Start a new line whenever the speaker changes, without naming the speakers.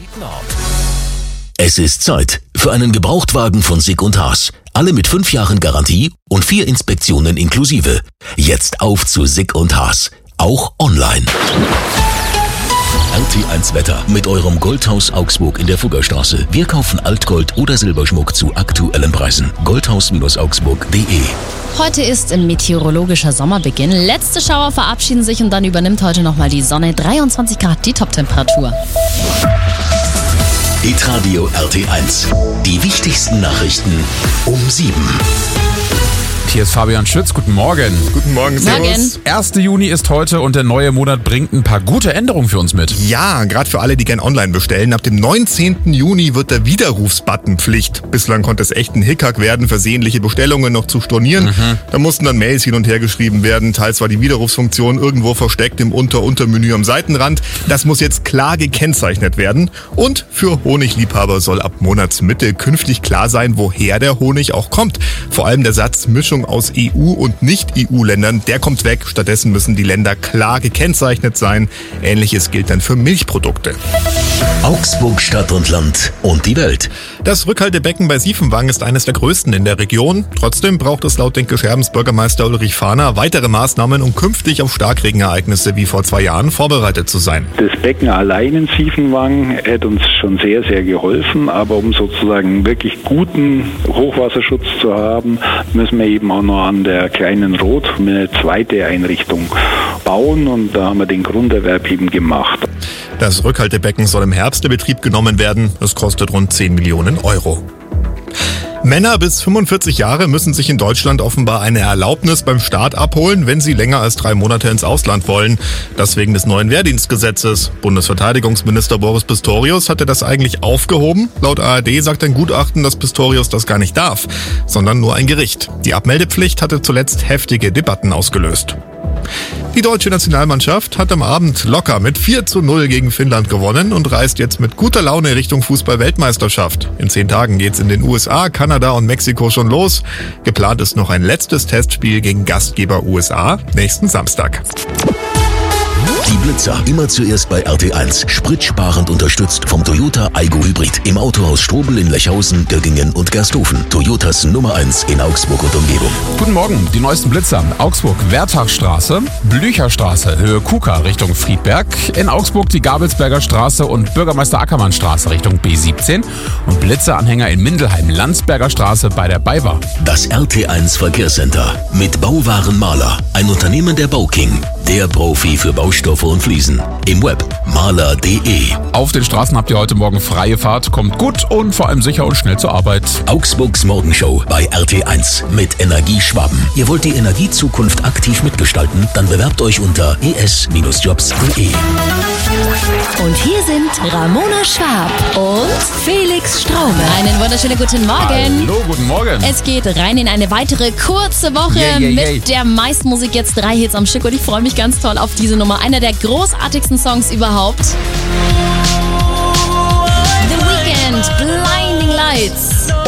Es ist Zeit für einen Gebrauchtwagen von Sick & Haas. Alle mit 5 Jahren Garantie und 4 Inspektionen inklusive. Jetzt auf zu Sick & Haas. Auch online. RT1 Wetter mit eurem Goldhaus Augsburg in der Fuggerstraße. Wir kaufen Altgold oder Silberschmuck zu aktuellen Preisen. Goldhaus-augsburg.de.
Heute ist ein meteorologischer Sommerbeginn. Letzte Schauer verabschieden sich und dann übernimmt heute nochmal die Sonne. 23 Grad die Toptemperatur.
Hitradio RT1. Die wichtigsten Nachrichten um 7.
Hier ist Fabian Schütz. Guten Morgen.
Guten Morgen, servus.
1. Juni ist heute und der neue Monat bringt ein paar gute Änderungen für uns mit.
Ja, gerade für alle, die gern online bestellen. Ab dem 19. Juni wird der Widerrufsbutton Pflicht. Bislang konnte es echt ein Hickhack werden, versehentliche Bestellungen noch zu stornieren. Da mussten dann Mails hin und her geschrieben werden. Teils war die Widerrufsfunktion irgendwo versteckt im Untermenü am Seitenrand. Das muss jetzt klar gekennzeichnet werden. Und für Honigliebhaber soll ab Monatsmitte künftig klar sein, woher der Honig auch kommt. Vor allem der Satz Mischung aus EU- und Nicht-EU-Ländern, der kommt weg. Stattdessen müssen die Länder klar gekennzeichnet sein. Ähnliches gilt dann für Milchprodukte.
Augsburg, Stadt und Land und die Welt.
Das Rückhaltebecken bei Siefenwang ist eines der größten in der Region. Trotzdem braucht es laut Denke-Scherbens Bürgermeister Ulrich Fahner weitere Maßnahmen, um künftig auf Starkregenereignisse wie vor 2 Jahren vorbereitet zu sein.
Das Becken allein in Siefenwang hätte uns schon sehr, sehr geholfen. Aber um sozusagen wirklich guten Hochwasserschutz zu haben, müssen wir eben auch noch an der Kleinen Roth eine zweite Einrichtung bauen. Und da haben wir den Grunderwerb eben gemacht.
Das Rückhaltebecken soll im Herbst in Betrieb genommen werden. Es kostet rund 10 Millionen Euro. Männer bis 45 Jahre müssen sich in Deutschland offenbar eine Erlaubnis beim Staat abholen, wenn sie länger als 3 Monate ins Ausland wollen. Das wegen des neuen Wehrdienstgesetzes. Bundesverteidigungsminister Boris Pistorius hatte das eigentlich aufgehoben. Laut ARD sagt ein Gutachten, dass Pistorius das gar nicht darf, sondern nur ein Gericht. Die Abmeldepflicht hatte zuletzt heftige Debatten ausgelöst. Die deutsche Nationalmannschaft hat am Abend locker mit 4:0 gegen Finnland gewonnen und reist jetzt mit guter Laune Richtung Fußball-Weltmeisterschaft. In 10 Tagen geht's in den USA, Kanada und Mexiko schon los. Geplant ist noch ein letztes Testspiel gegen Gastgeber USA nächsten Samstag.
Die Blitzer immer zuerst bei RT1. Spritsparend unterstützt vom Toyota Aygo Hybrid. Im Autohaus Strobel in Lechhausen, Göggingen und Gersthofen. Toyotas Nummer 1 in Augsburg und Umgebung.
Guten Morgen, die neuesten Blitzer. Augsburg, Wertachstraße, Blücherstraße, Höhe Kuka Richtung Friedberg. In Augsburg die Gabelsberger Straße und Bürgermeister Ackermann Straße Richtung B17. Und Blitzeranhänger in Mindelheim, Landsberger Straße bei der BayWa.
Das RT1 Verkehrscenter mit Bauwaren Maler. Ein Unternehmen der Bauking. Der Profi für Baustoffe und Fliesen. Im Web maler.de.
Auf den Straßen habt ihr heute Morgen freie Fahrt. Kommt gut und vor allem sicher und schnell zur Arbeit.
Augsburgs Morgenshow bei RT1 mit Energie Schwaben. Ihr wollt die Energiezukunft aktiv mitgestalten? Dann bewerbt euch unter es-jobs.de.
Und hier sind Ramona Schwab und Felix Straume. Einen wunderschönen guten Morgen.
Hallo, guten Morgen.
Es geht rein in eine weitere kurze Woche mit der meisten Musik, jetzt 3 Hits am Stück und ich freue mich ganz toll auf diese Nummer. Einer der großartigsten Songs überhaupt. The Weeknd, Blinding Lights.